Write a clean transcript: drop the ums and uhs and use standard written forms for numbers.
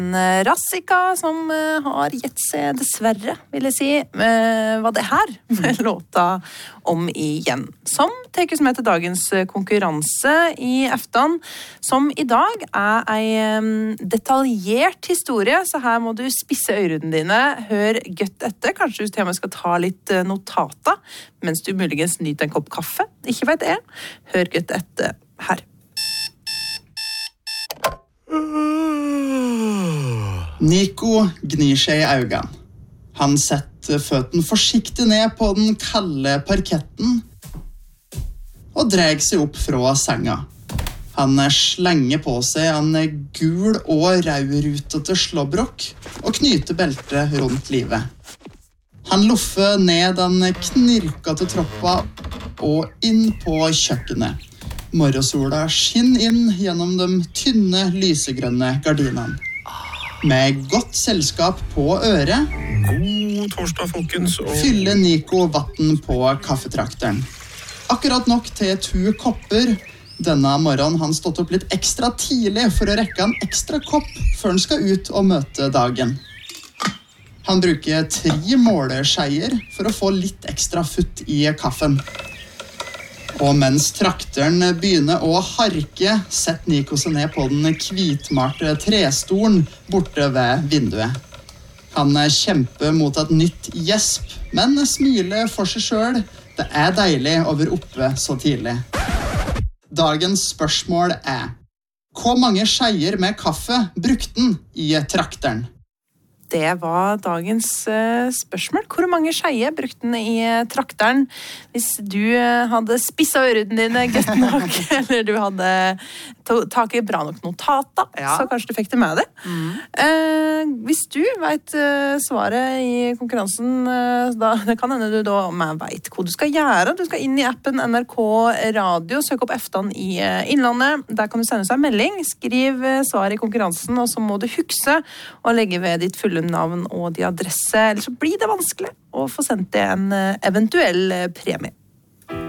Rassika som har gitt seg dessverre, vil jeg si, var det her med låta Om igjen, som tekes med til dagens konkurranse i aften, som i dag en detaljert historie, så her må du spisse ørene dine, hør godt etter, kanskje du til og med skal ta litt notata, mens du muligens nyter en kopp kaffe, ikke vet jeg, hør godt etter her. Nico gnir seg i øynene. Han setter føtten forsiktig ned på den kalde parketten og drar seg opp fra senga. Han slenger på seg en gul og rødrutete slåbrok og knyter beltet rundt livet. Han luffer ned den knirkete troppa og inn på kjøkkenet. Morgensola skinner inn gjennom de tynne, lysegrønne gardinene. Med godt selskap på øret God torsdag, folkens. fyller Nico vatten på kaffetrakteren. Akkurat nok til 2 kopper. Denne morgenen har han stått opp litt ekstra tidlig for å rekke en ekstra kopp før han skal ut og møte dagen. Han bruker 3 måleskeier for å få litt ekstra futt i kaffen. Og mens trakteren begynner å harke, setter Nico seg ned på den hvitmalte trestolen borte ved vinduet. Han kjemper mot et nytt gjesp, men smiler for seg selv. Det deilig å være oppe så tidlig. Dagens spørsmål hvor mange skeier med kaffe brukte han i trakteren? Det var dagens spørsmål. Hvor mange skeier brukte den i trakteren? Hvis du hadde spisset ørene dine godt nok, eller du hadde taket bra nok notata, så kanskje du fikk det med deg. Hvis du vet svaret i konkurransen, det kan hende du da vet hva du skal gjøre. Du skal inn i appen NRK Radio, søk opp Eftan i Innlandet. Der kan du sende seg en melding, skriv svaret i konkurransen, og så må du huske å legge ved ditt fulle navn og de adresse, ellers så blir det vanskelig å få sendt deg en eventuell premie.